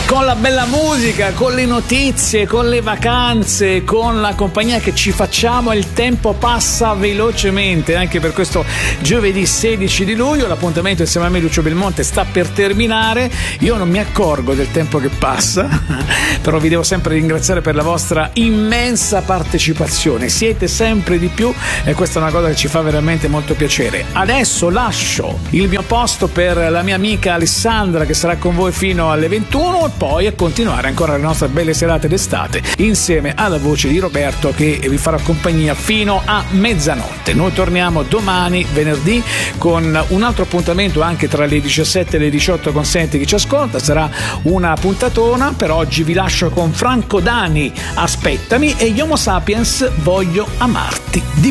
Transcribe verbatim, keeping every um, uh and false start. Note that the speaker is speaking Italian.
Con la bella musica, con le notizie, con le vacanze, con la compagnia che ci facciamo, il tempo passa velocemente anche per questo giovedì sedici di luglio. L'appuntamento insieme a me, Lucio Belmonte, sta per terminare. Io non mi accorgo del tempo che passa, però vi devo sempre ringraziare per la vostra immensa partecipazione. Siete sempre di più e questa è una cosa che ci fa veramente molto piacere. Adesso lascio il mio posto per la mia amica Alessandra, che sarà con voi fino alle ventuno, e poi a continuare ancora le nostre belle serate d'estate insieme alla voce di Roberto, che vi farà compagnia fino a mezzanotte. Noi torniamo domani venerdì con un altro appuntamento anche tra le diciassette e le diciotto. Consente chi ci ascolta, sarà una puntatona. Per oggi vi lascio con Franco Dani, Aspettami, e gli Homo Sapiens, Voglio amarti di